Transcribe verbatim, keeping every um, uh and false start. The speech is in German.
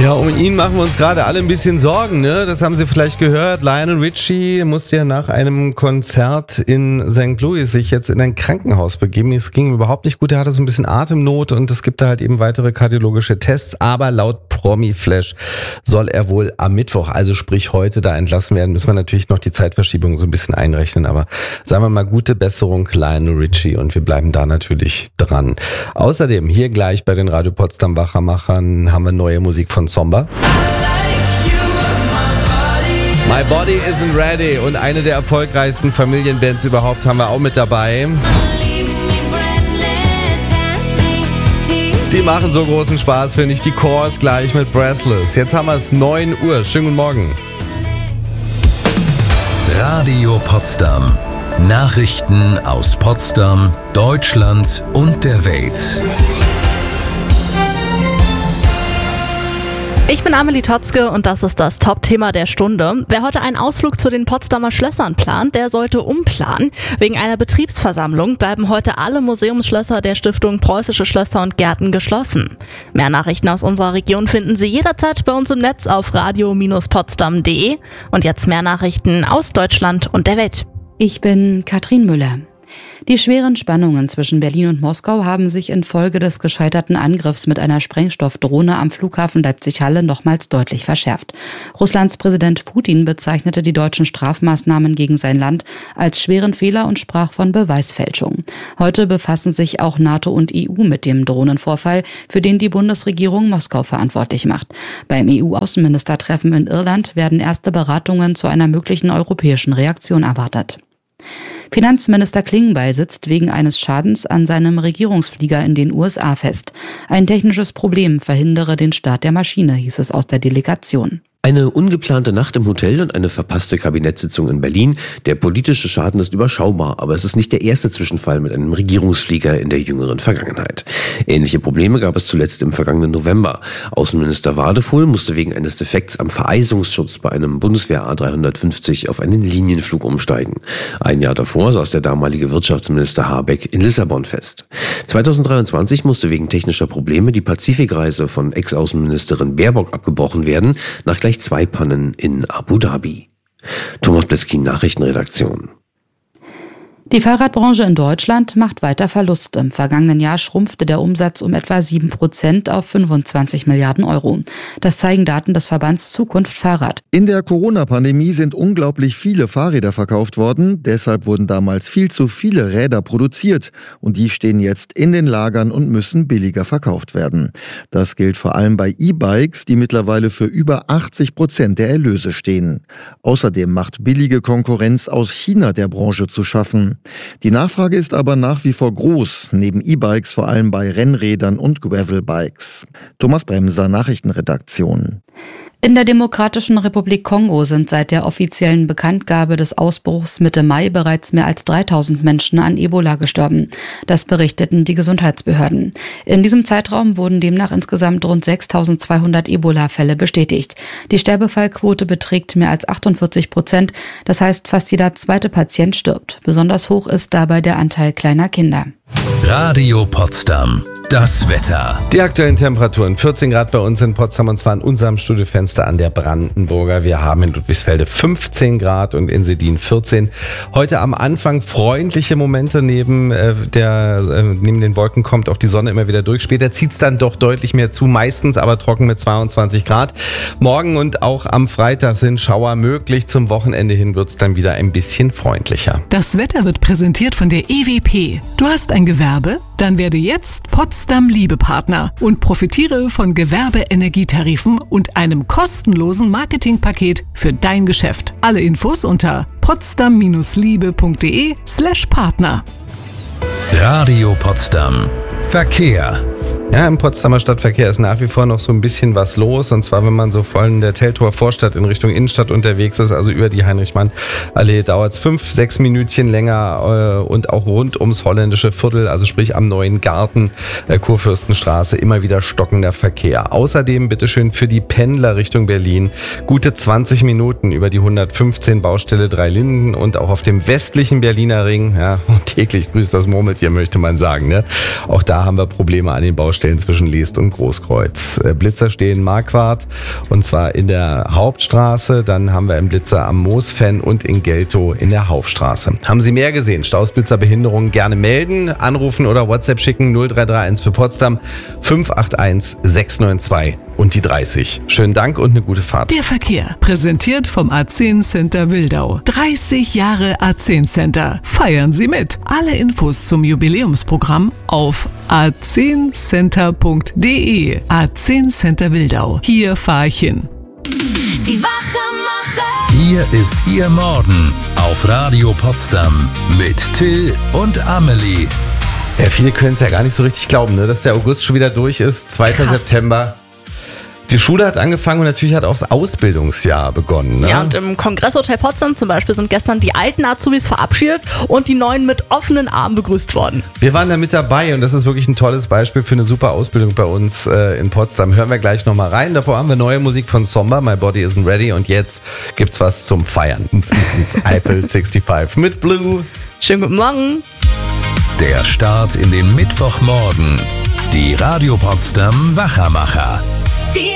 Ja, um ihn machen wir uns gerade alle ein bisschen Sorgen, ne? Das haben Sie vielleicht gehört. Lionel Richie musste ja nach einem Konzert in Sankt Louis sich jetzt in ein Krankenhaus begeben. Es ging ihm überhaupt nicht gut. Er hatte so ein bisschen Atemnot und es gibt da halt eben weitere kardiologische Tests. Aber laut Promi-Flash soll er wohl am Mittwoch, also sprich heute, da entlassen werden. Müssen wir natürlich noch die Zeitverschiebung so ein bisschen einrechnen. Aber sagen wir mal, gute Besserung, Lionel Richie. Und wir bleiben da natürlich dran. Außerdem, hier gleich bei den Radio Potsdam Wachermachern haben wir neue Musik von Somba. My Body Isn't Ready und eine der erfolgreichsten Familienbands überhaupt haben wir auch mit dabei. Die machen so großen Spaß, finde ich. Die Chorus gleich mit Breathless. Jetzt haben wir es neun Uhr. Schönen guten Morgen. Radio Potsdam. Nachrichten aus Potsdam, Deutschland und der Welt. Ich bin Amelie Totzke und das ist das Top-Thema der Stunde. Wer heute einen Ausflug zu den Potsdamer Schlössern plant, der sollte umplanen. Wegen einer Betriebsversammlung bleiben heute alle Museumsschlösser der Stiftung Preußische Schlösser und Gärten geschlossen. Mehr Nachrichten aus unserer Region finden Sie jederzeit bei uns im Netz auf radio Bindestrich potsdam punkt de. Und jetzt mehr Nachrichten aus Deutschland und der Welt. Ich bin Katrin Müller. Die schweren Spannungen zwischen Berlin und Moskau haben sich infolge des gescheiterten Angriffs mit einer Sprengstoffdrohne am Flughafen Leipzig-Halle nochmals deutlich verschärft. Russlands Präsident Putin bezeichnete die deutschen Strafmaßnahmen gegen sein Land als schweren Fehler und sprach von Beweisfälschung. Heute befassen sich auch NATO und E U mit dem Drohnenvorfall, für den die Bundesregierung Moskau verantwortlich macht. Beim E U-Außenministertreffen in Irland werden erste Beratungen zu einer möglichen europäischen Reaktion erwartet. Finanzminister Klingbeil sitzt wegen eines Schadens an seinem Regierungsflieger in den U S A fest. Ein technisches Problem verhindere den Start der Maschine, hieß es aus der Delegation. Eine ungeplante Nacht im Hotel und eine verpasste Kabinettssitzung in Berlin. Der politische Schaden ist überschaubar, aber es ist nicht der erste Zwischenfall mit einem Regierungsflieger in der jüngeren Vergangenheit. Ähnliche Probleme gab es zuletzt im vergangenen November. Außenminister Wadefuhl musste wegen eines Defekts am Vereisungsschutz bei einem Bundeswehr A dreihundertfünfzig auf einen Linienflug umsteigen. Ein Jahr davor saß der damalige Wirtschaftsminister Habeck in Lissabon fest. zweitausenddreiundzwanzig musste wegen technischer Probleme die Pazifikreise von Ex-Außenministerin Baerbock abgebrochen werden, nach gleich zwei Pannen in Abu Dhabi. Thomas Bleskin, Nachrichtenredaktion. Die Fahrradbranche in Deutschland macht weiter Verluste. Im vergangenen Jahr schrumpfte der Umsatz um etwa sieben Prozent auf fünfundzwanzig Milliarden Euro. Das zeigen Daten des Verbands Zukunft Fahrrad. In der Corona-Pandemie sind unglaublich viele Fahrräder verkauft worden. Deshalb wurden damals viel zu viele Räder produziert. Und die stehen jetzt in den Lagern und müssen billiger verkauft werden. Das gilt vor allem bei E-Bikes, die mittlerweile für über achtzig Prozent der Erlöse stehen. Außerdem macht billige Konkurrenz aus China der Branche zu schaffen. Die Nachfrage ist aber nach wie vor groß, neben E-Bikes vor allem bei Rennrädern und Gravelbikes. Thomas Bremser, Nachrichtenredaktion. In der Demokratischen Republik Kongo sind seit der offiziellen Bekanntgabe des Ausbruchs Mitte Mai bereits mehr als dreitausend Menschen an Ebola gestorben. Das berichteten die Gesundheitsbehörden. In diesem Zeitraum wurden demnach insgesamt rund sechstausendzweihundert Ebola-Fälle bestätigt. Die Sterbefallquote beträgt mehr als achtundvierzig Prozent. Das heißt, fast jeder zweite Patient stirbt. Besonders hoch ist dabei der Anteil kleiner Kinder. Radio Potsdam. Das Wetter. Die aktuellen Temperaturen, vierzehn Grad bei uns in Potsdam und zwar in unserem Studiofenster an der Brandenburger. Wir haben in Ludwigsfelde fünfzehn Grad und in Sedin vierzehn. Heute am Anfang freundliche Momente, neben, äh, der, äh, neben den Wolken kommt auch die Sonne immer wieder durch. Später zieht es dann doch deutlich mehr zu, meistens aber trocken mit zweiundzwanzig Grad. Morgen und auch am Freitag sind Schauer möglich. Zum Wochenende hin wird es dann wieder ein bisschen freundlicher. Das Wetter wird präsentiert von der E W P. Du hast ein Gewerbe? Dann werde jetzt Potsdam Liebepartner und profitiere von Gewerbeenergietarifen und einem kostenlosen Marketingpaket für dein Geschäft. Alle Infos unter potsdam liebe punkt de slash Partner. Radio Potsdam. Verkehr. Ja, im Potsdamer Stadtverkehr ist nach wie vor noch so ein bisschen was los. Und zwar, wenn man so von der Teltower Vorstadt in Richtung Innenstadt unterwegs ist, also über die Heinrich-Mann-Allee, dauert es fünf, sechs Minütchen länger äh, und auch rund ums holländische Viertel, also sprich am Neuen Garten, äh, Kurfürstenstraße, immer wieder stockender Verkehr. Außerdem bitteschön für die Pendler Richtung Berlin gute zwanzig Minuten über die hundertfünfzehn Baustelle Drei Linden und auch auf dem westlichen Berliner Ring. Ja, und täglich grüßt das Murmeltier, möchte man sagen. Ne? Auch da haben wir Probleme an den Baustellen. Haltestellen zwischen Leest und Großkreuz. Blitzer stehen in Marquardt und zwar in der Hauptstraße. Dann haben wir einen Blitzer am Moosfen und in Geltow in der Hauptstraße. Haben Sie mehr gesehen? Staus, Blitzer, Behinderungen gerne melden, anrufen oder WhatsApp schicken. null drei drei eins für Potsdam fünf acht eins sechs neun zwei und die dreißig. Schönen Dank und eine gute Fahrt. Der Verkehr, präsentiert vom A zehn Center Wildau. dreißig Jahre A zehn Center. Feiern Sie mit. Alle Infos zum Jubiläumsprogramm auf a zehn center punkt de. A zehn Center Wildau. Hier fahr ich hin. Die Wachmacher. Hier ist Ihr Morgen auf Radio Potsdam mit Till und Amelie. Ja, viele können es ja gar nicht so richtig glauben, ne, dass der August schon wieder durch ist. zweiter September. Die Schule hat angefangen und natürlich hat auch das Ausbildungsjahr begonnen. Ne? Ja, und im Kongresshotel Potsdam zum Beispiel sind gestern die alten Azubis verabschiedet und die neuen mit offenen Armen begrüßt worden. Wir waren da mit dabei und das ist wirklich ein tolles Beispiel für eine super Ausbildung bei uns äh, in Potsdam. Hören wir gleich nochmal rein. Davor haben wir neue Musik von Somber, My Body Isn't Ready, und jetzt gibt's was zum Feiern. Ins, ins, ins Eiffel fünfundsechzig mit Blue. Schönen guten Morgen. Der Start in den Mittwochmorgen. Die Radio Potsdam Wachermacher.